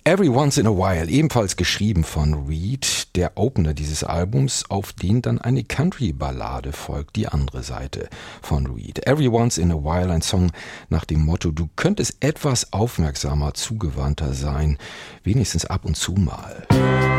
Every Once in a While, ebenfalls geschrieben von Reed, der Opener dieses Albums, auf den dann eine Country-Ballade folgt, die andere Seite von Reed. Every Once in a While, ein Song nach dem Motto, du könntest etwas aufmerksamer, zugewandter sein, wenigstens ab und zu mal.